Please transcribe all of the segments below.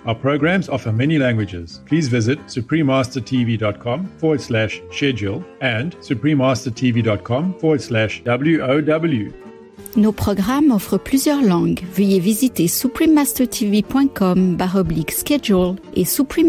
Our programs offer many languages. Please visit suprememastertv.com/schedule and suprememastertv.com/WOW. Nos programmes offrent plusieurs langues. Veuillez visiter suprememastertv.com/schedule et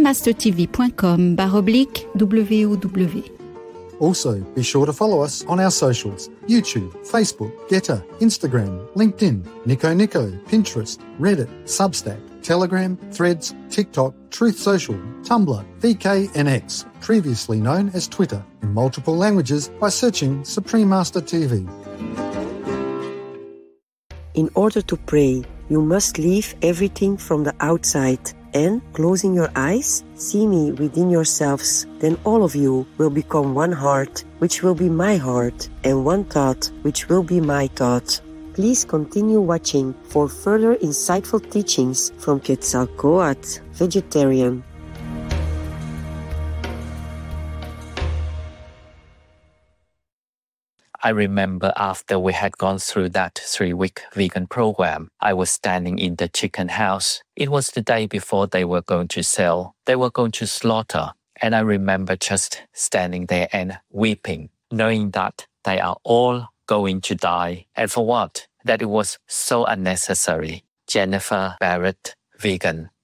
suprememastertv.com/WOW. Also, be sure to follow us on our socials: YouTube, Facebook, Getter, Instagram, LinkedIn, Nico, Pinterest, Reddit, Substack, Telegram, Threads, TikTok, Truth Social, Tumblr, VK and X, previously known as Twitter, in multiple languages by searching Supreme Master TV. In order to pray, you must leave everything from the outside and, closing your eyes, see me within yourselves. Then all of you will become one heart, which will be my heart, and one thought, which will be my thought. Please continue watching for further insightful teachings from Quetzalcoatl, vegetarian. I remember after we had gone through that 3-week vegan program, I was standing in the chicken house. It was the day before they were going to sell. They were going to slaughter. And I remember just standing there and weeping, knowing that they are all going to die. And for what? That it was so unnecessary. Jennifer Barrett, vegan.